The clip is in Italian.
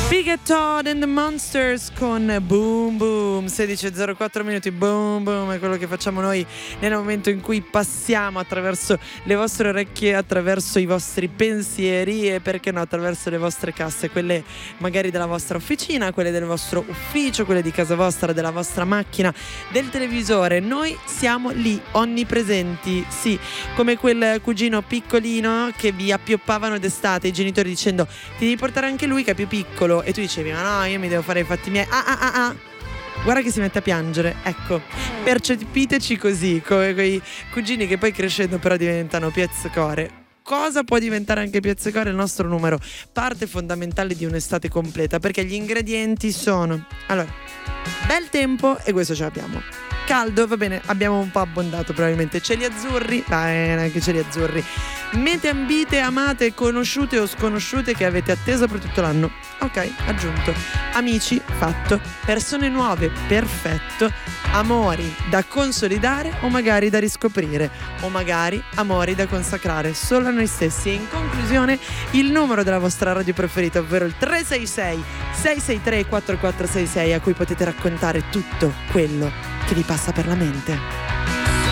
Big and Todd and the Monsters con Boom Boom. 16:04 minuti. Boom Boom è quello che facciamo noi nel momento in cui passiamo attraverso le vostre orecchie, attraverso i vostri pensieri e perché no attraverso le vostre casse, quelle magari della vostra officina, quelle del vostro ufficio, quelle di casa vostra, della vostra macchina, del televisore. Noi siamo lì, onnipresenti, sì, come quel cugino piccolino che vi appioppavano d'estate i genitori dicendo ti devi portare anche lui che è più piccolo, e tu dicevi ma no, io mi devo fare i fatti miei. Guarda che si mette a piangere. Ecco, percepiteci così, come quei cugini che poi crescendo però diventano piazzacore. Cosa può diventare anche piazzacore? Il nostro numero, parte fondamentale di un'estate completa, perché gli ingredienti sono, allora, bel tempo, e questo ce l'abbiamo. Caldo, va bene, abbiamo un po' abbondato probabilmente. Cieli azzurri, anche cieli azzurri. Mete ambite, amate, conosciute o sconosciute che avete atteso per tutto l'anno. Ok, aggiunto. Amici, fatto. Persone nuove, perfetto. Amori da consolidare o magari da riscoprire, o magari amori da consacrare solo a noi stessi. E in conclusione il numero della vostra radio preferita, ovvero il 366 663 4466, a cui potete raccontare tutto quello che vi passa per la mente.